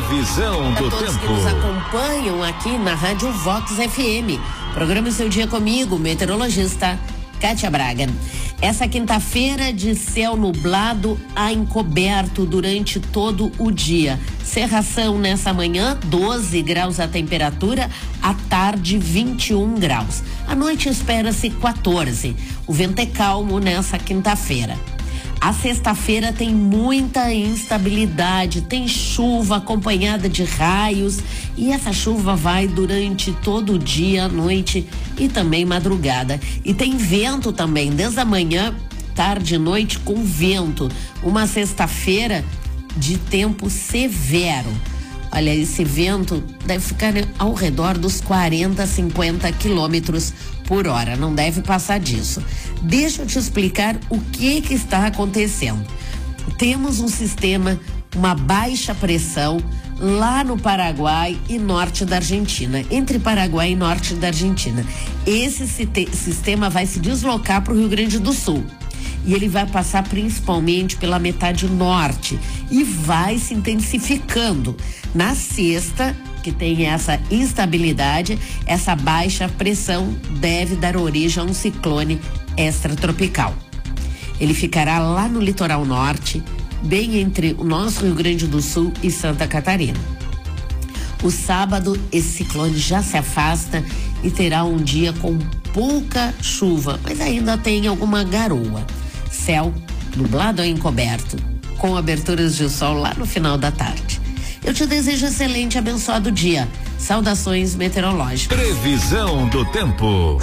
Previsão do todos tempo. que nos acompanham aqui na Rádio Vox FM. Programa Seu Dia comigo, meteorologista Kátia Braga. Essa quinta-feira de céu nublado a encoberto durante todo o dia. Cerração nessa manhã, 12 graus a temperatura, à tarde 21 graus. À noite espera-se 14. O vento é calmo nessa quinta-feira. A sexta-feira tem muita instabilidade, tem chuva acompanhada de raios e essa chuva vai durante todo o dia, noite e também madrugada. E tem vento também, desde a manhã, tarde e noite com vento. Uma sexta-feira de tempo severo. Olha, esse vento deve ficar ao redor dos 40, 50 quilômetros por hora, não deve passar disso. Deixa eu te explicar o que está acontecendo. Temos um sistema, uma baixa pressão lá no Paraguai e norte da Argentina, entre Paraguai e norte da Argentina. Esse sistema vai se deslocar para o Rio Grande do Sul. E ele vai passar principalmente pela metade norte e vai se intensificando. Na sexta, que tem essa instabilidade, essa baixa pressão deve dar origem a um ciclone extratropical. Ele ficará lá no litoral norte, bem entre o nosso Rio Grande do Sul e Santa Catarina. O sábado, esse ciclone já se afasta e terá um dia com pouca chuva, mas ainda tem alguma garoa. Céu nublado ou encoberto, com aberturas de sol lá no final da tarde. Eu te desejo excelente e abençoado dia. Saudações meteorológicas. Previsão do tempo.